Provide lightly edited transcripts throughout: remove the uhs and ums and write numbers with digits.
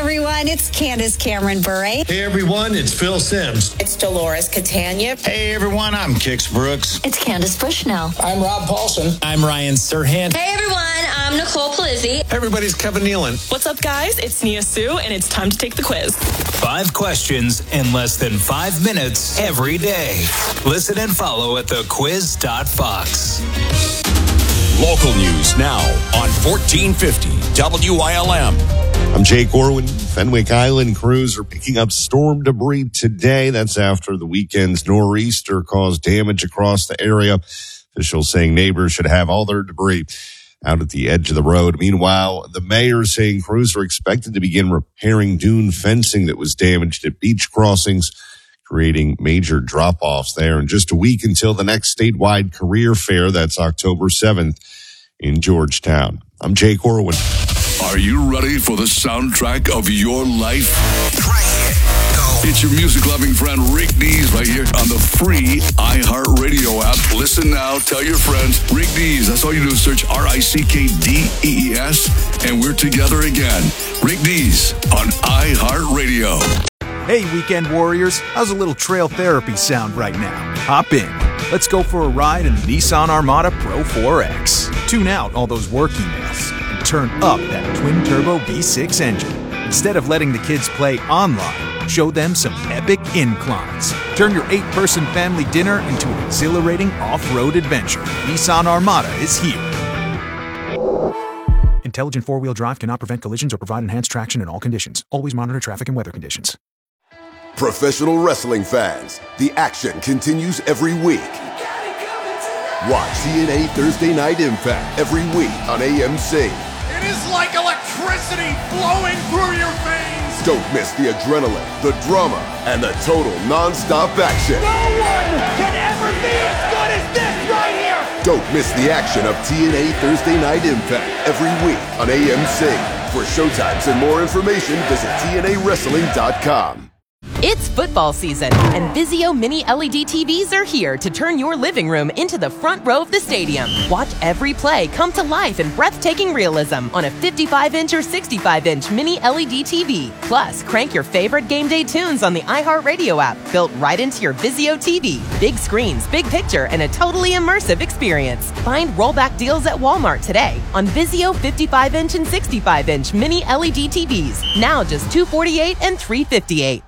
everyone. It's Candace Cameron Bure. Hey, everyone. It's Phil Simms. It's Dolores Catania. Hey, everyone. I'm Kix Brooks. It's Candace Bushnell. I'm Rob Paulson. I'm Ryan Serhant. Hey, everyone. I'm Nicole Palizzi. Hey, everybody's Kevin Nealon. What's up, guys? It's Nia Sue, and it's time to take the quiz. 5 questions in less than 5 minutes every day. Listen and follow at thequiz.fox. Local news now on 1450 WILM. I'm Jake Orwin. Fenwick Island crews are picking up storm debris today. That's after the weekend's nor'easter caused damage across the area. Officials saying neighbors should have all their debris out at the edge of the road. Meanwhile, the mayor saying crews are expected to begin repairing dune fencing that was damaged at beach crossings, creating major drop-offs there. In just a week until the next statewide career fair, that's October 7th in Georgetown. I'm Jake Orwin. Are you ready for the soundtrack of your life? Right here. Go. It's your music-loving friend Rick Dees right here on the free iHeartRadio app. Listen now. Tell your friends. Rick Dees. That's all you do is search RICKDEES, and we're together again. Rick Dees on iHeartRadio. Hey, weekend warriors. How's a little trail therapy sound right now? Hop in. Let's go for a ride in the Nissan Armada Pro 4X. Tune out all those work emails and turn up that twin-turbo V6 engine. Instead of letting the kids play online, show them some epic inclines. Turn your 8-person family dinner into an exhilarating off-road adventure. Nissan Armada is here. Intelligent four-wheel drive cannot prevent collisions or provide enhanced traction in all conditions. Always monitor traffic and weather conditions. Professional wrestling fans, the action continues every week. Watch TNA Thursday Night Impact every week on AMC. It is like electricity flowing through your veins. Don't miss the adrenaline, the drama, and the total non-stop action. No one can ever be as good as this right here. Don't miss the action of TNA Thursday Night Impact every week on AMC. For showtimes and more information, visit TNAWrestling.com. It's football season, and Vizio Mini LED TVs are here to turn your living room into the front row of the stadium. Watch every play come to life in breathtaking realism on a 55-inch or 65-inch Mini LED TV. Plus, crank your favorite game day tunes on the iHeartRadio app, built right into your Vizio TV. Big screens, big picture, and a totally immersive experience. Find rollback deals at Walmart today on Vizio 55-inch and 65-inch Mini LED TVs. Now just $248 and $358.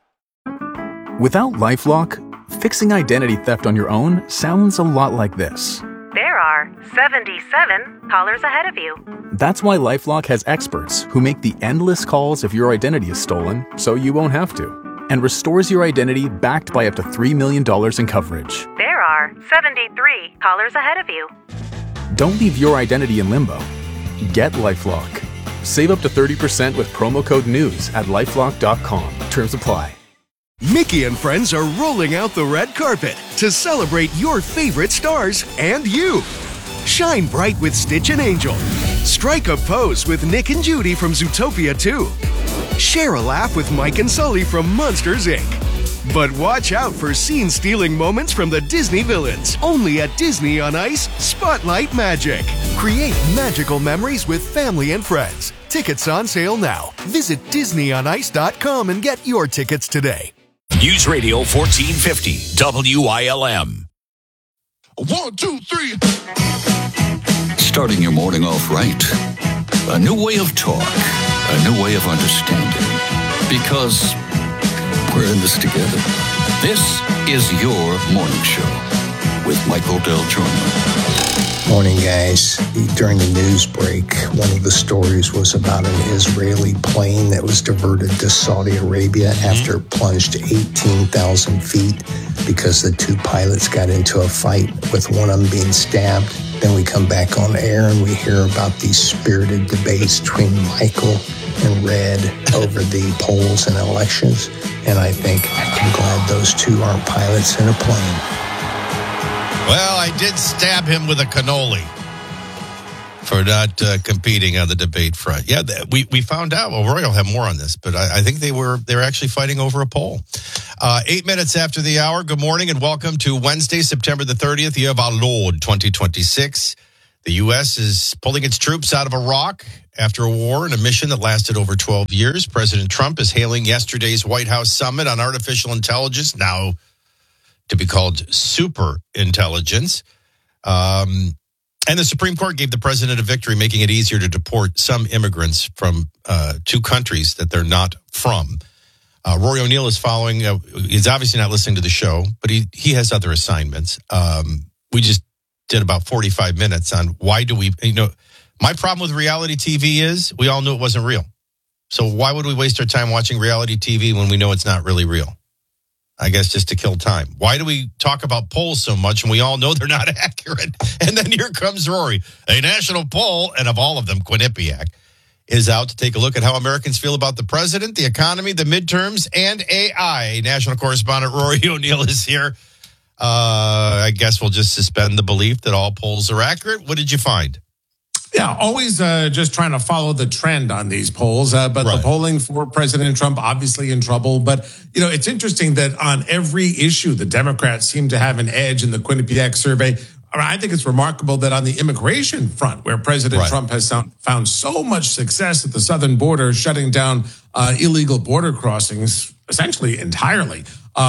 Without LifeLock, fixing identity theft on your own sounds a lot like this. There are 77 callers ahead of you. That's why LifeLock has experts who make the endless calls if your identity is stolen so you won't have to, and restores your identity backed by up to $3 million in coverage. There are 73 callers ahead of you. Don't leave your identity in limbo. Get LifeLock. Save up to 30% with promo code NEWS at LifeLock.com. Terms apply. Mickey and friends are rolling out the red carpet to celebrate your favorite stars and you. Shine bright with Stitch and Angel. Strike a pose with Nick and Judy from Zootopia 2. Share a laugh with Mike and Sully from Monsters, Inc. But watch out for scene-stealing moments from the Disney villains. Only at Disney on Ice Spotlight Magic. Create magical memories with family and friends. Tickets on sale now. Visit DisneyOnIce.com and get your tickets today. News Radio 1450 WILM. 1, 2, 3. Starting your morning off right. A new way of talk. A new way of understanding. Because we're in this together. This is your morning show with Michael Del Giorno. Morning, guys. During the news break, one of the stories was about an Israeli plane that was diverted to Saudi Arabia after it plunged 18,000 feet because the two pilots got into a fight with one of them being stabbed. Then we come back on air and we hear about these spirited debates between Michael and Red over the polls and elections. And I think I'm glad those two aren't pilots in a plane. Well, I did stab him with a cannoli for not competing on the debate front. Yeah, we found out. Well, Roy will have more on this, but I think they were actually fighting over a poll. 8 minutes after the hour. Good morning and welcome to Wednesday, September the 30th, year of our Lord, 2026. The U.S. is pulling its troops out of Iraq after a war in a mission that lasted over 12 years. President Trump is hailing yesterday's White House summit on artificial intelligence, now to be called super intelligence. And the Supreme Court gave the president a victory, making it easier to deport some immigrants from two countries that they're not from. Rory O'Neill is following. He's obviously not listening to the show, but he has other assignments. We just did about 45 minutes on why do we, my problem with reality TV is we all knew it wasn't real. So why would we waste our time watching reality TV when we know it's not really real? I guess just to kill time. Why do we talk about polls so much when we all know they're not accurate? And then here comes Rory. A national poll, and of all of them, Quinnipiac, is out to take a look at how Americans feel about the president, the economy, the midterms, and AI. National correspondent Rory O'Neill is here. I guess we'll just suspend the belief that all polls are accurate. What did you find? Yeah, always just trying to follow the trend on these polls. But the polling for President Trump obviously in trouble. But, it's interesting that on every issue, the Democrats seem to have an edge in the Quinnipiac survey. I think it's remarkable that on the immigration front, where President Trump has found so much success at the southern border, shutting down illegal border crossings essentially entirely.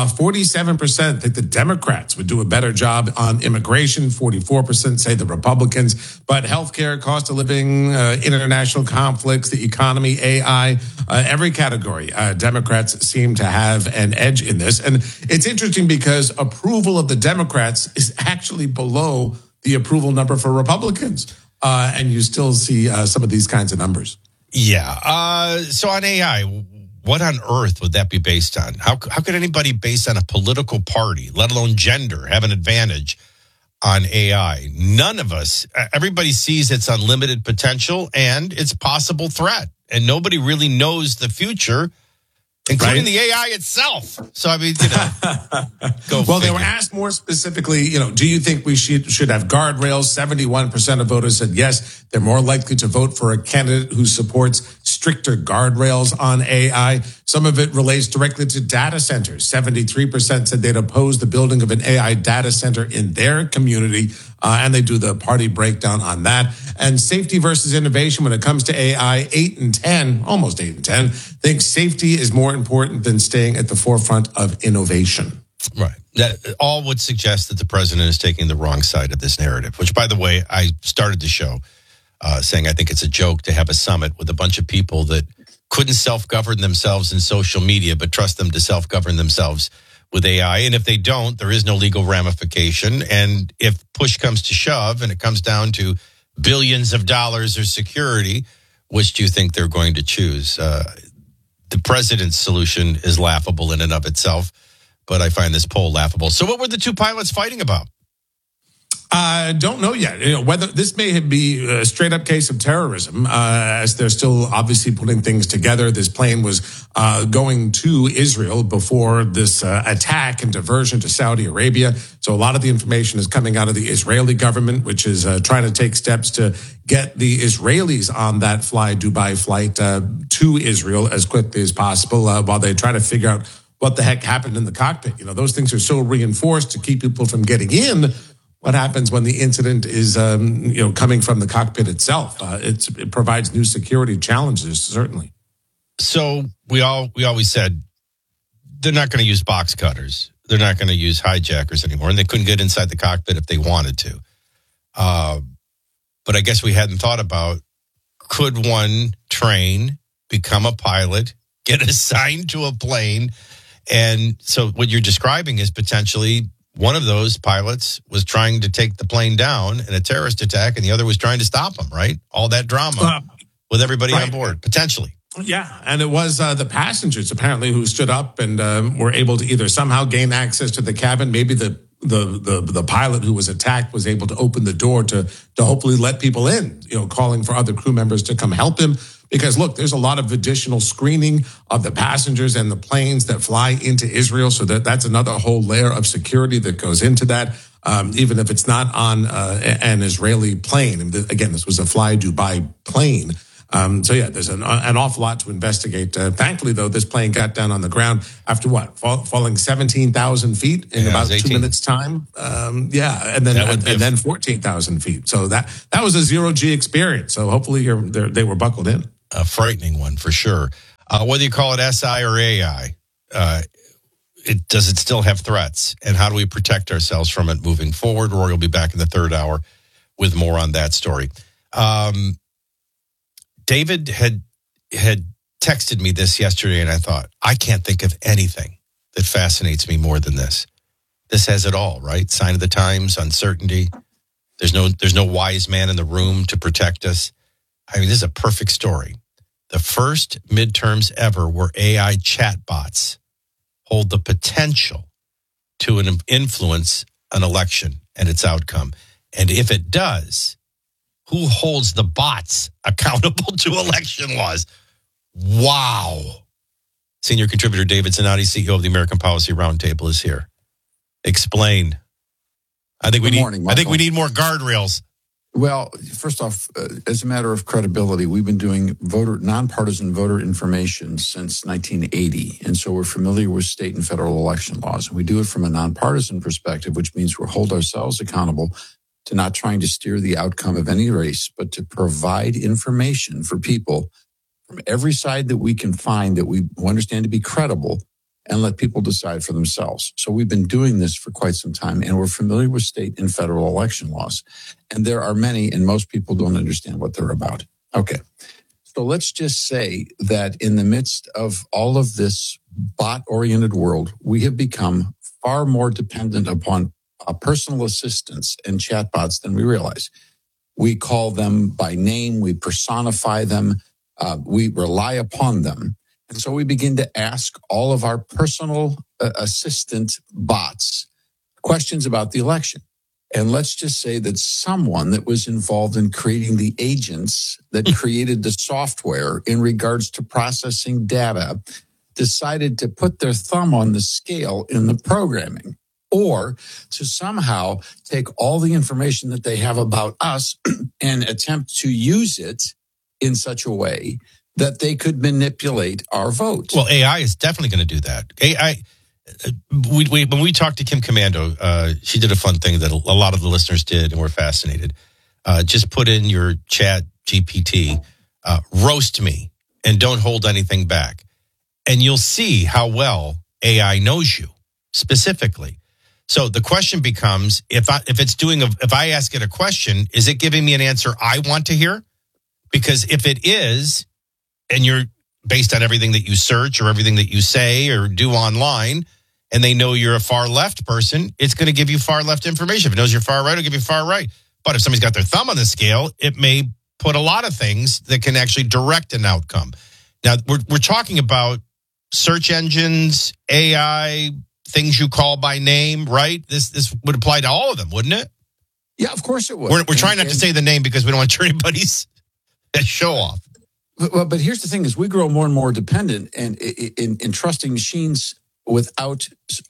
47% think the Democrats would do a better job on immigration. 44% say the Republicans. But healthcare, cost of living, international conflicts, the economy, AI, every category, Democrats seem to have an edge in this. And it's interesting because approval of the Democrats is actually below the approval number for Republicans. And you still see some of these kinds of numbers. Yeah. So on AI, what on earth would that be based on? How could anybody based on a political party, let alone gender, have an advantage on AI? None of us. Everybody sees its unlimited potential and its possible threat. And nobody really knows the future, including the AI itself. So, I mean, Well, they were asked more specifically, do you think we should have guardrails? 71% of voters said yes. They're more likely to vote for a candidate who supports stricter guardrails on AI. Some of it relates directly to data centers. 73% said they'd oppose the building of an AI data center in their community. And they do the party breakdown on that. And safety versus innovation when it comes to AI, almost 8 in 10, think safety is more important than staying at the forefront of innovation. Right. That all would suggest that the president is taking the wrong side of this narrative, which, by the way, I started the show saying I think it's a joke to have a summit with a bunch of people that couldn't self-govern themselves in social media, but trust them to self-govern themselves with AI. And if they don't, there is no legal ramification. And if push comes to shove and it comes down to billions of dollars or security, which do you think they're going to choose? The president's solution is laughable in and of itself, but I find this poll laughable. So what were the two pilots fighting about? I don't know yet. Whether this may be a straight up case of terrorism, as they're still obviously putting things together. This plane was going to Israel before this attack and diversion to Saudi Arabia. So a lot of the information is coming out of the Israeli government, which is trying to take steps to get the Israelis on that Fly Dubai flight to Israel as quickly as possible while they try to figure out what the heck happened in the cockpit. Those things are so reinforced to keep people from getting in. What happens when the incident is, coming from the cockpit itself? It provides new security challenges, certainly. So we always said they're not going to use box cutters. They're not going to use hijackers anymore, and they couldn't get inside the cockpit if they wanted to. But I guess we hadn't thought about, could one train, become a pilot, get assigned to a plane? And so what you're describing is potentially one of those pilots was trying to take the plane down in a terrorist attack, and the other was trying to stop him, right? All that drama with everybody on board, potentially. Yeah, and it was the passengers, apparently, who stood up and were able to either somehow gain access to the cabin. Maybe the pilot who was attacked was able to open the door to hopefully let people in, calling for other crew members to come help him. Because, look, there's a lot of additional screening of the passengers and the planes that fly into Israel. So that's another whole layer of security that goes into that, even if it's not on an Israeli plane. And again, this was a Fly Dubai plane. So yeah, there's an awful lot to investigate. Thankfully, though, this plane got down on the ground after falling 17,000 feet in about 2 minutes time. And then 14,000 feet. So that was a zero-G experience. So hopefully they were buckled in. A frightening one for sure. Whether you call it SI or AI, does it still have threats? And how do we protect ourselves from it moving forward? Rory will be back in the third hour with more on that story. David had texted me this yesterday, and I thought, I can't think of anything that fascinates me more than this. This has it all, right? Sign of the times, uncertainty. There's no wise man in the room to protect us. I mean, this is a perfect story. The first midterms ever where AI chatbots hold the potential to influence an election and its outcome. And if it does, who holds the bots accountable to election laws? Wow. Senior contributor David Zanotti, CEO of the American Policy Roundtable, is here. Explain. I think we need more guardrails. Well, first off, as a matter of credibility, we've been doing nonpartisan voter information since 1980. And so we're familiar with state and federal election laws. And we do it from a nonpartisan perspective, which means we'll hold ourselves accountable to not trying to steer the outcome of any race, but to provide information for people from every side that we can find that we understand to be credible, and let people decide for themselves. So we've been doing this for quite some time, and we're familiar with state and federal election laws. And there are many, and most people don't understand what they're about. Okay. So let's just say that in the midst of all of this bot-oriented world, we have become far more dependent upon personal assistants and chatbots than we realize. We call them by name, we personify them, we rely upon them. And so we begin to ask all of our personal assistant bots questions about the election. And let's just say that someone that was involved in creating the agents that created the software in regards to processing data decided to put their thumb on the scale in the programming, or to somehow take all the information that they have about us and attempt to use it in such a way that they could manipulate our vote. Well, AI is definitely going to do that. AI, when we talked to Kim Commando, she did a fun thing that a lot of the listeners did and were fascinated. Just put in your chat GPT, roast me, and don't hold anything back. And you'll see how well AI knows you specifically. So the question becomes, if I ask it a question, is it giving me an answer I want to hear? Because if it is, and you're based on everything that you search or everything that you say or do online, and they know you're a far left person, it's going to give you far left information. If it knows you're far right, it'll give you far right. But if somebody's got their thumb on the scale, it may put a lot of things that can actually direct an outcome. Now, we're talking about search engines, AI, things you call by name, right? This would apply to all of them, wouldn't it? Yeah, of course it would. We're trying not to say the name because we don't want to turn anybody's show off. Well, but here's the thing: is we grow more and more dependent and in trusting machines without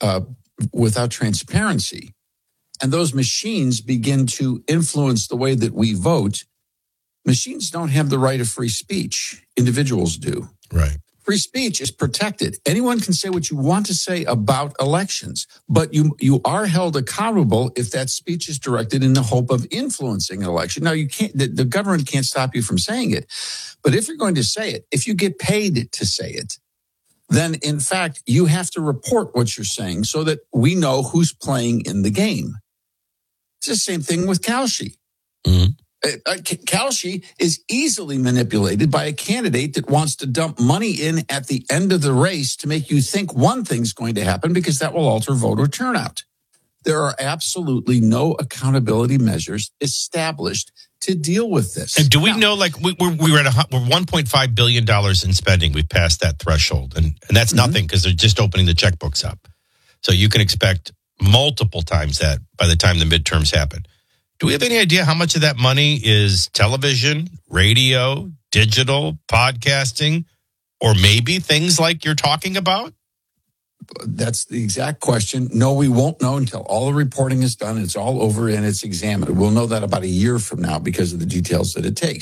transparency, and those machines begin to influence the way that we vote. Machines don't have the right of free speech; individuals do. Right. Free speech is protected. Anyone can say what you want to say about elections, but you are held accountable if that speech is directed in the hope of influencing an election. Now, you can't. The government can't stop you from saying it. But if you're going to say it, if you get paid to say it, then in fact, you have to report what you're saying so that we know who's playing in the game. It's the same thing with Kalshi. Mm-hmm. Kalshi is easily manipulated by a candidate that wants to dump money in at the end of the race to make you think one thing's going to happen because that will alter voter turnout. There are absolutely no accountability measures established to deal with this. And do we know, like, we're at we're $1.5 billion in spending. We've passed that threshold. And that's nothing because they're just opening the checkbooks up. So you can expect multiple times that by the time the midterms happen. Do we have any idea how much of that money is television, radio, digital, podcasting, or maybe things like you're talking about? That's the exact question. No, we won't know until all the reporting is done. It's all over and it's examined. We'll know that about a year from now because of the details that it takes.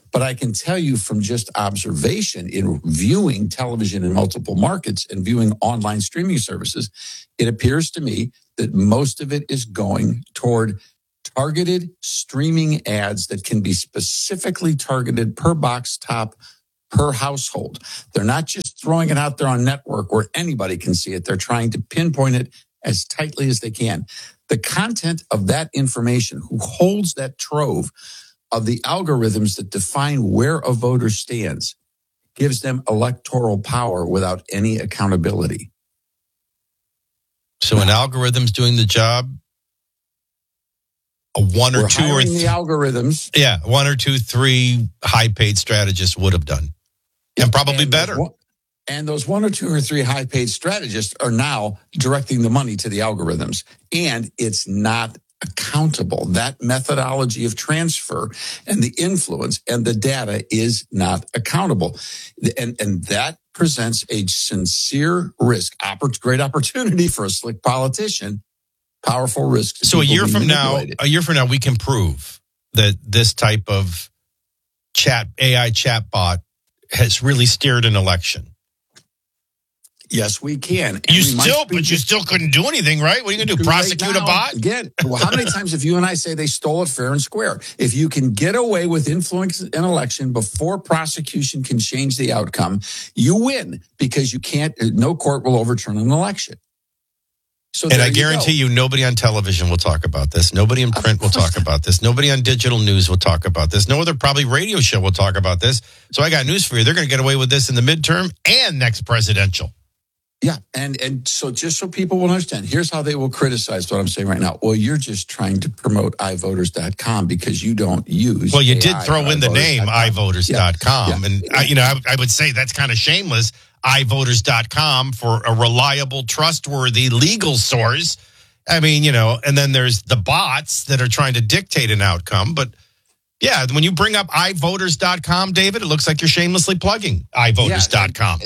But I can tell you from just observation in viewing television in multiple markets and viewing online streaming services, it appears to me that most of it is going toward targeted streaming ads that can be specifically targeted per box top, per household. They're not just throwing it out there on network where anybody can see it. They're trying to pinpoint it as tightly as they can. The content of that information, who holds that trove of the algorithms that define where a voter stands, gives them electoral power without any accountability. So an algorithm's doing the job. One or two or the algorithms. Yeah, 1 or 2, 3 high-paid strategists would have done, and probably better. And those 1 or 2 or 3 high-paid strategists are now directing the money to the algorithms, and it's not accountable. That methodology of transfer and the influence and the data is not accountable, and that presents a sincere risk. Great opportunity for a slick politician. Powerful risk. So a year from now, we can prove that this type of AI chatbot has really steered an election. Yes, we can. You still couldn't do anything, right? What are you going to do? Prosecute a bot? Again, well, how many times have you and I say they stole it fair and square? If you can get away with influence an election before prosecution can change the outcome, you win, because no court will overturn an election. So and I guarantee you, nobody on television will talk about this. Nobody in print will talk about this. Nobody on digital news will talk about this. No other probably radio show will talk about this. So I got news for you. They're going to get away with this in the midterm and next presidential. Yeah. And so just so people will understand, here's how they will criticize what I'm saying right now. Well, you're just trying to promote iVoters.com because you don't use. Well, you did throw in the name iVoters.com. Yeah. And I would say that's kind of shameless. iVoters.com for a reliable, trustworthy legal source. I mean, and then there's the bots that are trying to dictate an outcome. But yeah, when you bring up iVoters.com, David, it looks like you're shamelessly plugging iVoters.com.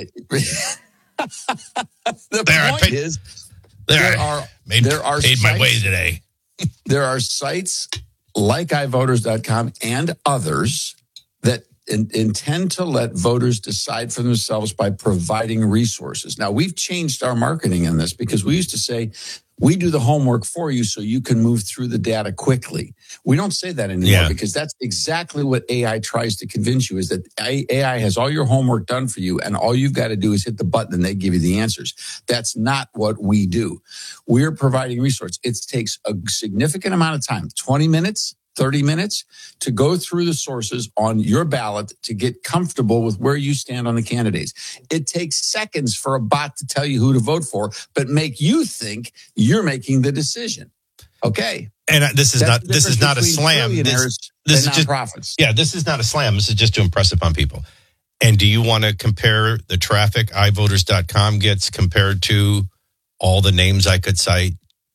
Paid my way today. There are sites like iVoters.com and others that intend to let voters decide for themselves by providing resources. Now, we've changed our marketing in this because we used to say, we do the homework for you so you can move through the data quickly. We don't say that anymore because that's exactly what AI tries to convince you, is that AI has all your homework done for you and all you've got to do is hit the button and they give you the answers. That's not what we do. We're providing resources. It takes a significant amount of time, 20 minutes, 30 minutes, to go through the sources on your ballot to get comfortable with where you stand on the candidates. It takes seconds for a bot to tell you who to vote for, but make you think you're making the decision. Okay. And this is not a slam. This is just nonprofits. Yeah, this is not a slam. This is just to impress upon people. And do you want to compare the traffic iVoters.com gets compared to all the names I could cite,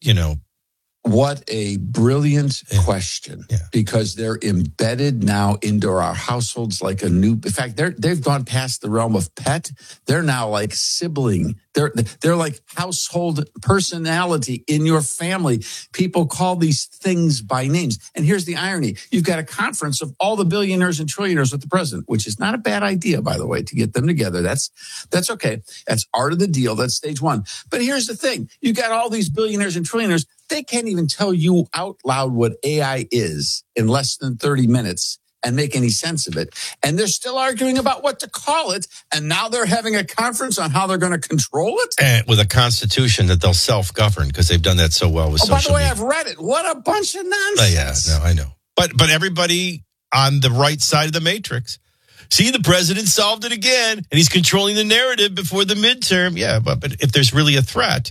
What a brilliant question, because they're embedded now into our households like a new. In fact, they've gone past the realm of pet. They're now like sibling. They're like household personality in your family. People call these things by names. And here's the irony. You've got a conference of all the billionaires and trillionaires with the president, which is not a bad idea, by the way, to get them together. That's okay. That's art of the deal. That's stage one. But here's the thing. You got all these billionaires and trillionaires. They can't even tell you out loud what AI is in less than 30 minutes and make any sense of it. And they're still arguing about what to call it. And now they're having a conference on how they're going to control it. And with a constitution that they'll self-govern, because they've done that so well with social media. By the way, I've read it. What a bunch of nonsense. I know. But everybody on the right side of the matrix. See, the president solved it again, and he's controlling the narrative before the midterm. Yeah, but if there's really a threat,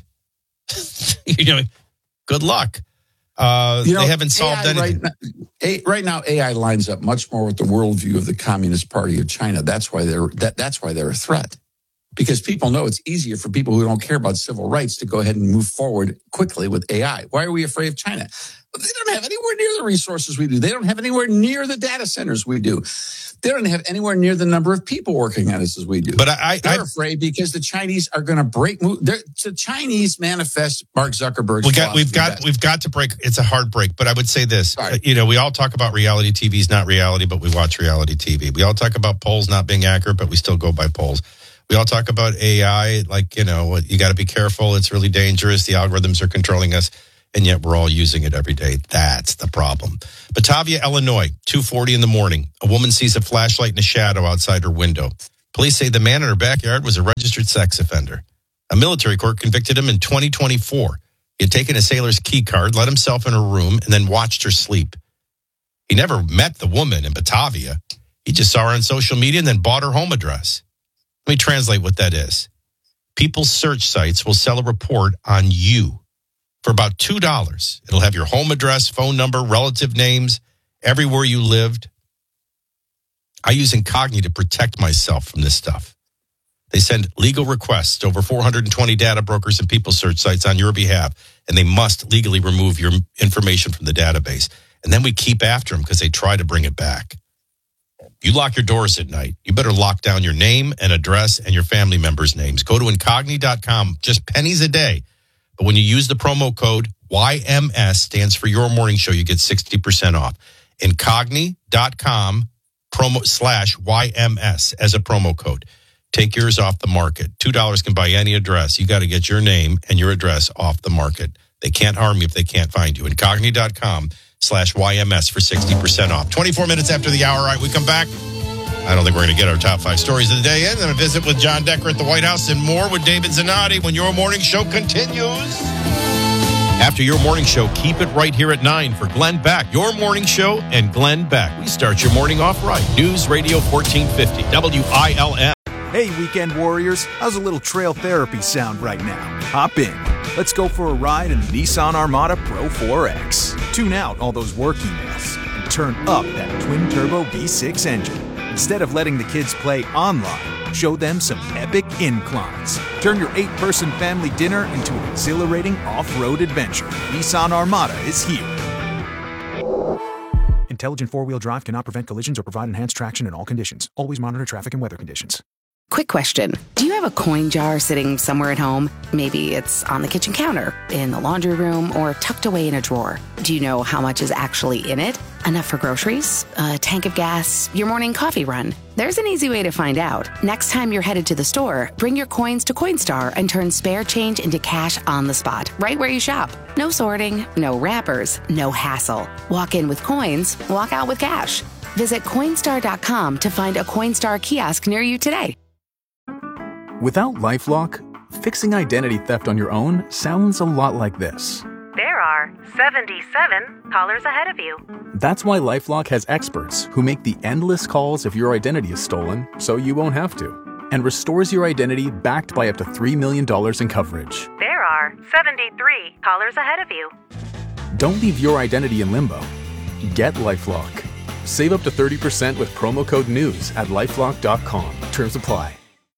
good luck. They haven't solved anything. Right now, AI lines up much more with the worldview of the Communist Party of China. That's why they're a threat. because people know it's easier for people who don't care about civil rights to go ahead and move forward quickly with AI. Why are we afraid of China? They don't have anywhere near the resources we do. They don't have anywhere near the data centers we do. They don't have anywhere near the number of people working on this as we do. But they're afraid because the Chinese are going to break. The Chinese manifest Mark Zuckerberg's. We've got to break. It's a hard break, but I would say this. We all talk about reality TV is not reality, but we watch reality TV. We all talk about polls not being accurate, but we still go by polls. We all talk about AI, like, you got to be careful. It's really dangerous. The algorithms are controlling us, and yet we're all using it every day. That's the problem. Batavia, Illinois, 2:40 in the morning. A woman sees a flashlight in a shadow outside her window. Police say the man in her backyard was a registered sex offender. A military court convicted him in 2024. He had taken a sailor's key card, let himself in her room, and then watched her sleep. He never met the woman in Batavia. He just saw her on social media and then bought her home address. Let me translate what that is. People's search sites will sell a report on you for about $2. It'll have your home address, phone number, relative names, everywhere you lived. I use Incogni to protect myself from this stuff. They send legal requests to over 420 data brokers and people search sites on your behalf, and they must legally remove your information from the database. And then we keep after them because they try to bring it back. You lock your doors at night. You better lock down your name and address and your family members' names. Go to Incogni.com, just pennies a day. But when you use the promo code YMS, stands for Your Morning Show, you get 60% off. Incogni.com /YMS as a promo code. Take yours off the market. $2 can buy any address. You got to get your name and your address off the market. They can't harm you if they can't find you. Incogni.com /YMS for 60% off. 24 minutes after the hour. All right, we come back. I don't think we're going to get our top 5 stories of the day in. Then a visit with John Decker at the White House and more with David Zanotti when Your Morning Show continues. After Your Morning Show, keep it right here at 9 for Glenn Beck. Your Morning Show and Glenn Beck. We start your morning off right. News Radio 1450, WILM. Hey, weekend warriors. How's a little trail therapy sound right now? Hop in. Let's go for a ride in the Nissan Armada Pro 4X. Tune out all those work emails and turn up that twin-turbo V6 engine. Instead of letting the kids play online, show them some epic inclines. Turn your 8-person family dinner into an exhilarating off-road adventure. Nissan Armada is here. Intelligent four-wheel drive cannot prevent collisions or provide enhanced traction in all conditions. Always monitor traffic and weather conditions. Quick question. Do you have a coin jar sitting somewhere at home? Maybe it's on the kitchen counter, in the laundry room, or tucked away in a drawer. Do you know how much is actually in it? Enough for groceries? A tank of gas? Your morning coffee run? There's an easy way to find out. Next time you're headed to the store, bring your coins to Coinstar and turn spare change into cash on the spot, right where you shop. No sorting, no wrappers, no hassle. Walk in with coins, walk out with cash. Visit Coinstar.com to find a Coinstar kiosk near you today. Without LifeLock, fixing identity theft on your own sounds a lot like this. There are 77 callers ahead of you. That's why LifeLock has experts who make the endless calls if your identity is stolen, so you won't have to, and restores your identity backed by up to $3 million in coverage. There are 73 callers ahead of you. Don't leave your identity in limbo. Get LifeLock. Save up to 30% with promo code NEWS at LifeLock.com. Terms apply.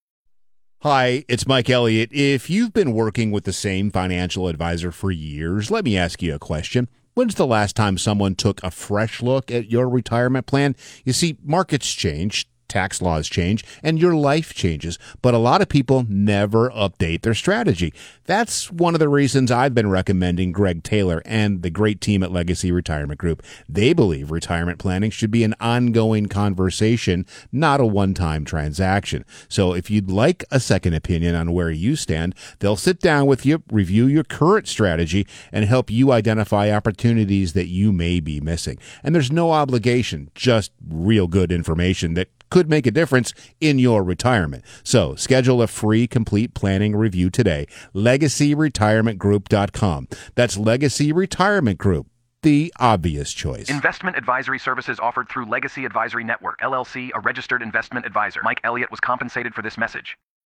Hi, it's Mike Elliott. If you've been working with the same financial advisor for years, let me ask you a question. When's the last time someone took a fresh look at your retirement plan? You see, markets change, tax laws change, and your life changes, but a lot of people never update their strategy. That's one of the reasons I've been recommending Greg Taylor and the great team at Legacy Retirement Group. They believe retirement planning should be an ongoing conversation, not a one-time transaction. So if you'd like a second opinion on where you stand, they'll sit down with you, review your current strategy, and help you identify opportunities that you may be missing. And there's no obligation, just real good information that could make a difference in your retirement. So schedule a free complete planning review today. LegacyRetirementGroup.com. That's Legacy Retirement Group, the obvious choice. Investment advisory services offered through Legacy Advisory Network, LLC, a registered investment advisor. Mike Elliott was compensated for this message.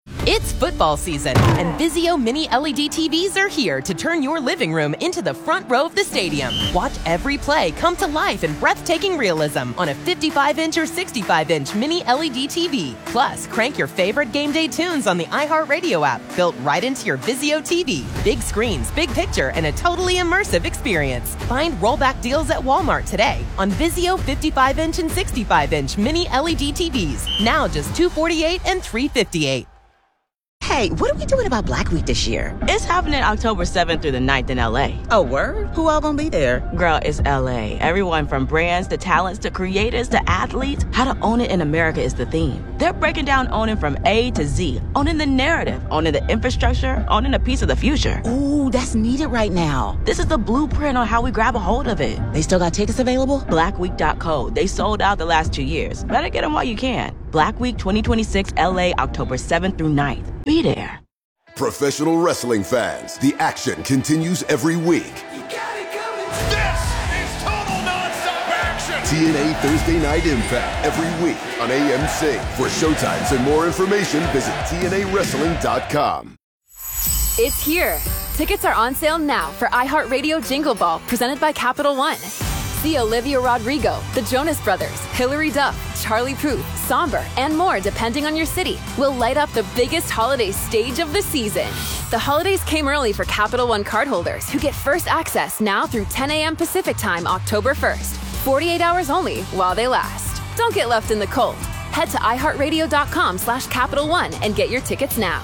It's football season, and Vizio Mini LED TVs are here to turn your living room into the front row of the stadium. Watch every play come to life in breathtaking realism on a 55-inch or 65-inch Mini LED TV. Plus, crank your favorite game day tunes on the iHeartRadio app, built right into your Vizio TV. Big screens, big picture, and a totally immersive experience. Find rollback deals at Walmart today on Vizio 55-inch and 65-inch Mini LED TVs. Now just $248 and $358. Hey, what are we doing about Black Week this year? It's happening October 7th through the 9th in LA. Oh, word? Who all gonna be there? Girl, it's LA. Everyone from brands to talents to creators to athletes. How to own it in America is the theme. They're breaking down owning from A to Z. Owning the narrative, owning the infrastructure, owning a piece of the future. Ooh, that's needed right now. This is the blueprint on how we grab a hold of it. They still got tickets available? Blackweek.co. They sold out the last 2 years. Better get them while you can. Black Week 2026 LA, October 7th through 9th. Be there. Professional wrestling fans, the action continues every week. This is total nonstop action. TNA Thursday Night Impact every week on AMC. For showtimes and more information, visit TNAWrestling.com. It's here. Tickets are on sale now for iHeartRadio Jingle Ball, presented by Capital One. See Olivia Rodrigo, the Jonas Brothers, Hilary Duff, Charlie Puth, Somber, and more depending on your city, will light up the biggest holiday stage of the season. The holidays came early for Capital One cardholders who get first access now through 10 a.m. Pacific Time, October 1st. 48 hours only while they last. Don't get left in the cold. Head to iHeartRadio.com/Capital One and get your tickets now.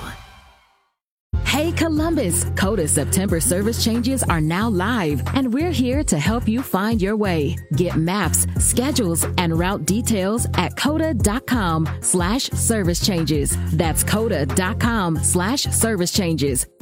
Hey Columbus, Coda September service changes are now live, and we're here to help you find your way. Get maps, schedules, and route details at coda.com/service changes. That's coda.com/service changes.